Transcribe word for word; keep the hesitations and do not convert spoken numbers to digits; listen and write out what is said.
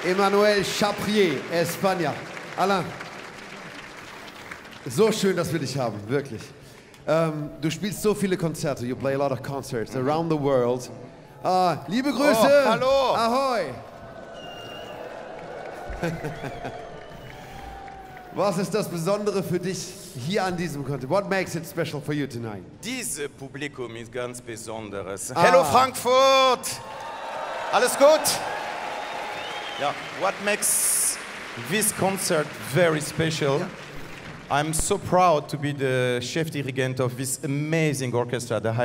Emmanuel Chaprier, España. Alain, so schön, dass wir dich haben, wirklich. Ähm, du spielst so viele Konzerte, you play a lot of concerts around the world. Ah, liebe Grüße! Oh, hallo! Ahoi! Was ist das Besondere für dich hier an diesem Konzert? What makes it special for you tonight? Dieses Publikum ist ganz besonderes. Ah. Hello Frankfurt! Alles gut? Ja, what makes this concert very special? Ja. I'm so proud to be the chef dirigent of this amazing orchestra, the